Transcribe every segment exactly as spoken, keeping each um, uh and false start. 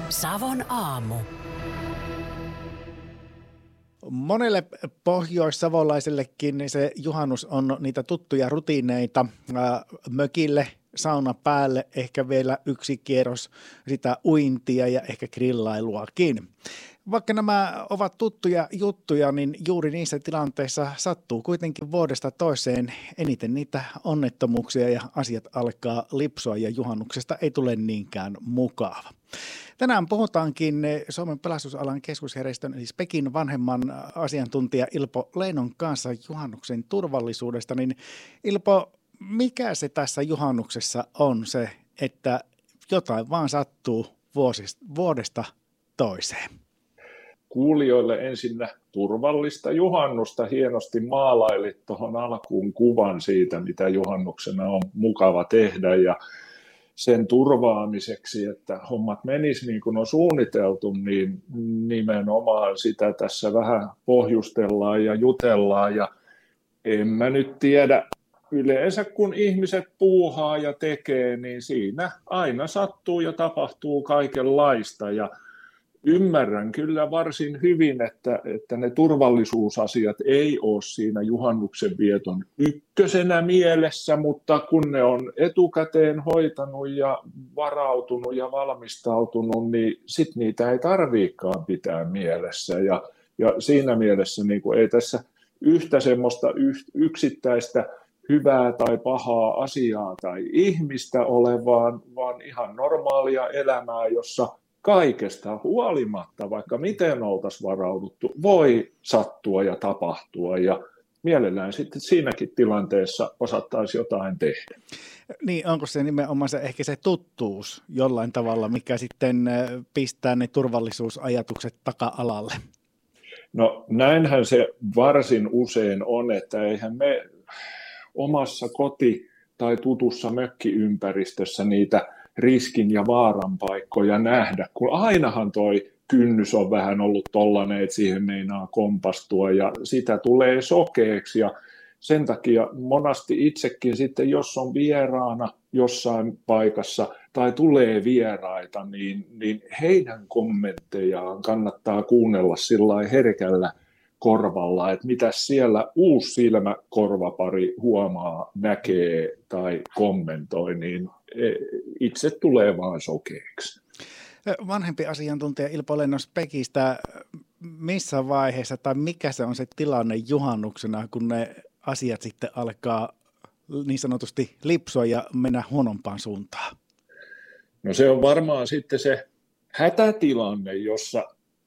Savon aamu. Monelle pohjoissavolaisellekin se juhannus on niitä tuttuja rutiineita. Mökille, sauna päälle, ehkä vielä yksi kierros sitä uintia ja ehkä grillailuakin. Vaikka nämä ovat tuttuja juttuja, niin juuri niissä tilanteissa sattuu kuitenkin vuodesta toiseen eniten niitä onnettomuuksia ja asiat alkaa lipsua ja juhannuksesta ei tule niinkään mukava. Tänään puhutaankin Suomen pelastusalan keskusjärjestön eli SPEKin vanhemman asiantuntija Ilpo Leinon kanssa juhannuksen turvallisuudesta. Niin Ilpo, mikä se tässä juhannuksessa on se, että jotain vaan sattuu vuosista, vuodesta toiseen? Kuulijoille ensinnä turvallista juhannusta. Hienosti maalailit tuohon alkuun kuvan siitä, mitä juhannuksena on mukava tehdä ja sen turvaamiseksi, että hommat menis niin kuin on suunniteltu, niin nimenomaan sitä tässä vähän pohjustellaan ja jutellaan. Ja en mä nyt tiedä, yleensä kun ihmiset puuhaa ja tekee, niin siinä aina sattuu ja tapahtuu kaikenlaista. Ja ymmärrän kyllä varsin hyvin, että, että ne turvallisuusasiat ei ole siinä juhannuksen vieton ykkösenä mielessä, mutta kun ne on etukäteen hoitanut ja varautunut ja valmistautunut, niin sitten niitä ei tarviikaan pitää mielessä. Ja, ja siinä mielessä niin kuin ei tässä yhtä semmoista yksittäistä hyvää tai pahaa asiaa tai ihmistä ole, vaan, vaan ihan normaalia elämää, jossa kaikesta huolimatta, vaikka miten oltaisiin varauduttu, voi sattua ja tapahtua ja mielellään sitten siinäkin tilanteessa osattaisiin jotain tehdä. Niin, onko se nimenomaan se, ehkä se tuttuus jollain tavalla, mikä sitten pistää ne turvallisuusajatukset taka-alalle? No näinhän se varsin usein on, että eihän me omassa koti- tai tutussa mökkiympäristössä niitä riskin ja vaaran paikkoja nähdä, kun ainahan toi kynnys on vähän ollut tollainen, että siihen meinaa kompastua ja sitä tulee sokeeksi ja sen takia monasti itsekin sitten, jos on vieraana jossain paikassa tai tulee vieraita, niin, niin heidän kommenttejaan kannattaa kuunnella sillä herkällä korvalla, että mitä siellä uusi silmäkorvapari huomaa, näkee tai kommentoi, niin itse tulee vaan sokeeksi. Vanhempi asiantuntija Ilpo Leino SPEKistä, missä vaiheessa tai mikä se on se tilanne juhannuksena, kun ne asiat sitten alkaa niin sanotusti lipsua ja mennä huonompaan suuntaan? No se on varmaan sitten se hätätilanne, jossa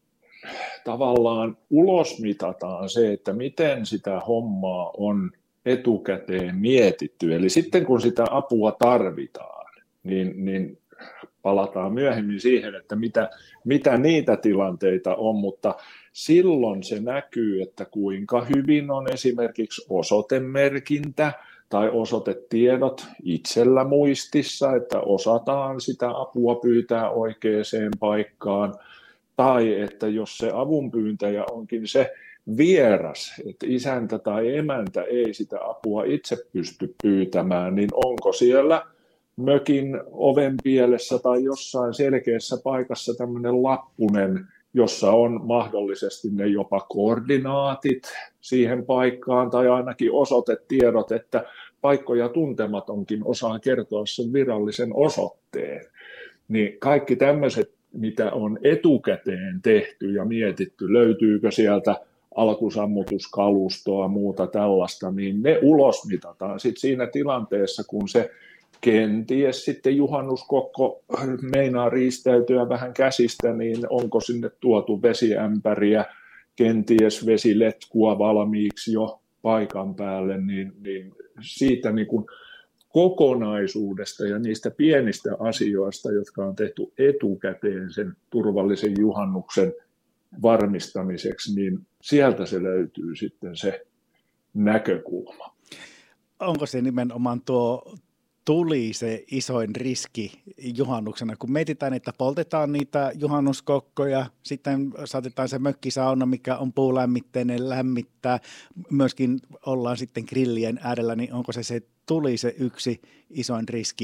tavallaan ulosmitataan se, että miten sitä hommaa on etukäteen mietitty. Eli sitten kun sitä apua tarvitaan, niin, niin palataan myöhemmin siihen, että mitä, mitä niitä tilanteita on, mutta silloin se näkyy, että kuinka hyvin on esimerkiksi osoitemerkintä tai osoitetiedot itsellä muistissa, että osataan sitä apua pyytää oikeaan paikkaan, tai että jos se avunpyyntäjä onkin se vieras, että isäntä tai emäntä ei sitä apua itse pysty pyytämään, niin onko siellä mökin oven pielessä tai jossain selkeässä paikassa tämmöinen lappunen, jossa on mahdollisesti ne jopa koordinaatit siihen paikkaan tai ainakin osoitetiedot, että paikkoja tuntematonkin osaa kertoa sen virallisen osoitteen. Niin kaikki tämmöiset, mitä on etukäteen tehty ja mietitty, löytyykö sieltä alkusammutuskalustoa, muuta tällaista, niin ne ulosmitataan sitten siinä tilanteessa, kun se kenties sitten juhannuskokko meinaa riistäytyä vähän käsistä, niin onko sinne tuotu vesiämpäriä, kenties vesiletkua valmiiksi jo paikan päälle, niin, niin siitä niin kuin kokonaisuudesta ja niistä pienistä asioista, jotka on tehty etukäteen sen turvallisen juhannuksen varmistamiseksi, niin sieltä se löytyy sitten se näkökulma. Onko se nimenomaan tuo tuli se isoin riski juhannuksena, kun mietitään, että poltetaan niitä juhannuskokkoja, sitten saatetaan se mökkisauna, mikä on puulämmitteinen, lämmittää, myöskin ollaan sitten grillien äärellä, niin onko se se tuli se yksi isoin riski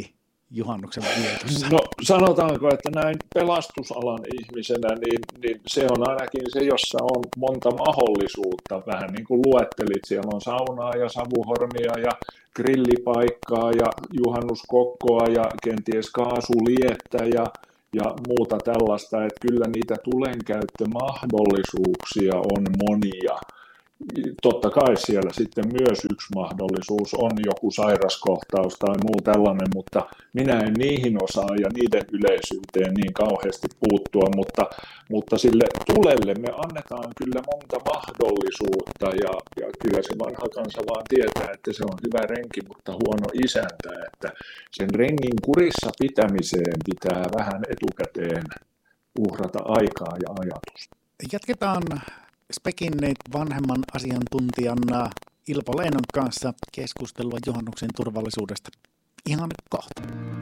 juhannuksen vietossa? No sanotaanko, että näin pelastusalan ihmisenä, niin, niin se on ainakin se, jossa on monta mahdollisuutta. Vähän niin kuin luettelit, siellä on saunaa ja savuhormia ja grillipaikkaa ja juhannuskokkoa ja kenties kaasuliettä ja, ja muuta tällaista. Että kyllä niitä tulenkäyttömahdollisuuksia on monia. Totta kai siellä sitten myös yksi mahdollisuus on joku sairaskohtaus tai muu tällainen, mutta minä en niihin osaa ja niiden yleisyyteen niin kauheasti puuttua, mutta, mutta sille tulelle me annetaan kyllä monta mahdollisuutta ja, ja kyllä se vanha kansa vaan tietää, että se on hyvä renki, mutta huono isäntä, että sen rengin kurissa pitämiseen pitää vähän etukäteen uhrata aikaa ja ajatusta. Jatketaan Spekin vanhemman asiantuntijan Ilpo Leinon kanssa keskustelua juhannuksen turvallisuudesta ihan kohta.